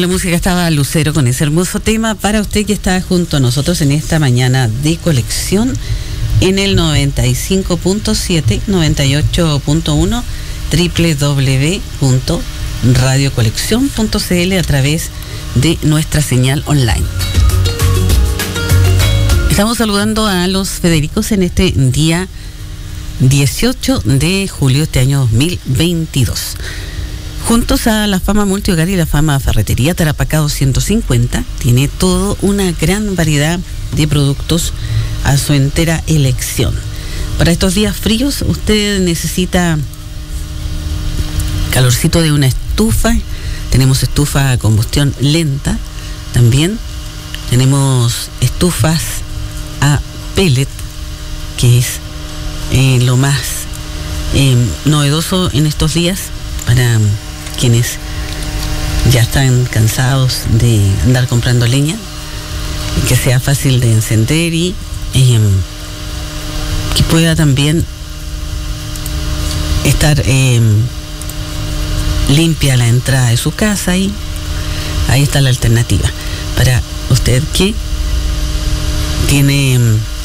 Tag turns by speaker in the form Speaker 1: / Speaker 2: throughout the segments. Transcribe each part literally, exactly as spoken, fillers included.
Speaker 1: En la música estaba Lucero con ese hermoso tema para usted que está junto a nosotros en esta mañana de colección en el noventa y cinco punto siete, noventa y ocho punto uno, doble u doble u doble u punto radio colección punto c l a través de nuestra señal online. Estamos saludando a los Federicos en este día dieciocho de julio, este año dos mil veintidós. Juntos a la Fama Multihogar y la Fama Ferretería Tarapacá doscientos cincuenta, tiene toda una gran variedad de productos a su entera elección. Para estos días fríos, usted necesita calorcito de una estufa. Tenemos estufa a combustión lenta también. Tenemos estufas a pellet, que es eh, lo más eh, novedoso en estos días para quienes ya están cansados de andar comprando leña, que sea fácil de encender y eh, que pueda también estar eh, limpia la entrada de su casa, y ahí está la alternativa para usted que tiene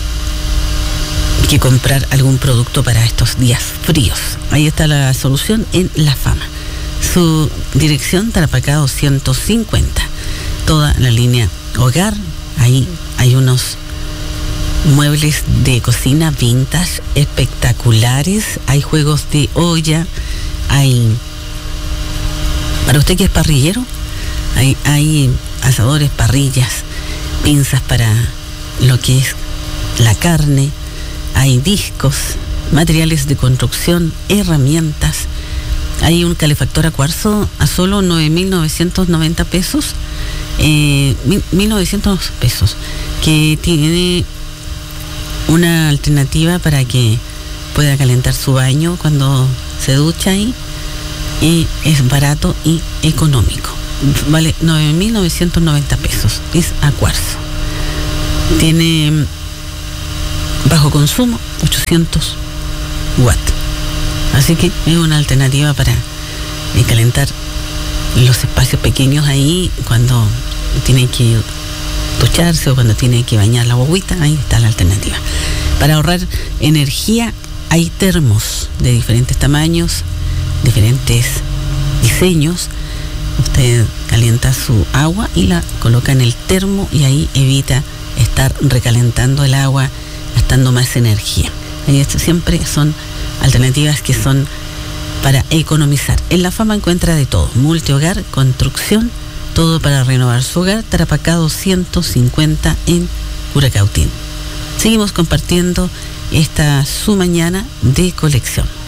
Speaker 1: que comprar algún producto para estos días fríos. Ahí está la solución en La Fama. Su dirección, Tarapacá doscientos cincuenta. Toda la línea hogar. Ahí hay unos muebles de cocina vintage espectaculares. Hay juegos de olla. Hay, para usted que es parrillero, hay, hay asadores, parrillas, pinzas para lo que es la carne. Hay discos, materiales de construcción, herramientas. Hay un calefactor a cuarzo a solo nueve mil novecientos noventa pesos, eh, mil novecientos pesos, que tiene una alternativa para que pueda calentar su baño cuando se ducha ahí, y es barato y económico. Vale nueve mil novecientos noventa pesos, es a cuarzo. Tiene bajo consumo, ochocientos watts. Así que es una alternativa para eh, calentar los espacios pequeños ahí cuando tiene que ducharse o cuando tiene que bañar la guaguita. Ahí está la alternativa. Para ahorrar energía, hay termos de diferentes tamaños, diferentes diseños. Usted calienta su agua y la coloca en el termo, y ahí evita estar recalentando el agua, gastando más energía. Y esto siempre son alternativas que son para economizar. En La Fama encuentra de todo: multihogar, construcción, todo para renovar su hogar. Tarapacá doscientos cincuenta en Curacautín. Seguimos compartiendo esta su mañana de colección.